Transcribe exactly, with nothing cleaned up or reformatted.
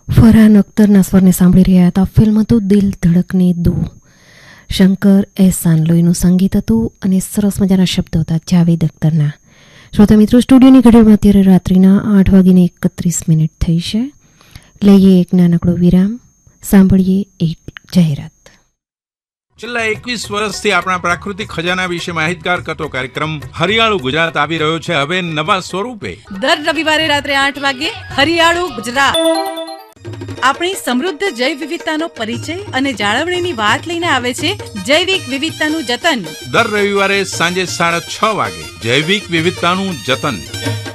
ફરહાન અખ્તરના સ્વરને સાંભળી રહ્યા હતા. ફિલ્મ હતું દિલ ધડકને દો. શંકર એહસાન લોહીનું સંગીત હતું અને સરસ મજાના શબ્દો હતા જાવેદ અખ્તરના. શ્રોતા મિત્રો, સ્ટુડિયોની ઘડિયાળમાં અત્યારે રાત્રિના આઠ વાગીને એકત્રીસ મિનિટ થઈ છે. લઈએ એક નાનકડો વિરામ, સાંભળીએ એક જાહેરાત. છેલ્લા એકવીસ વર્ષથી આપણા પ્રાકૃતિક ખજાના વિશે માહિતગાર કરતો કાર્યક્રમ હરિયાળું ગુજરાત આવી રહ્યો છે હવે નવા સ્વરૂપે. દર રવિવારે રાત્રે આઠ વાગે હરિયાળું ગુજરાત આપણી સમૃદ્ધ જૈવ વિવિધતાનો પરિચય અને જાળવણીની વાત લઈને આવે છે જૈવિક વિવિધતાનું જતન. દર રવિવારે સાંજે સાડા છ વાગે જૈવિક વિવિધતાનું જતન.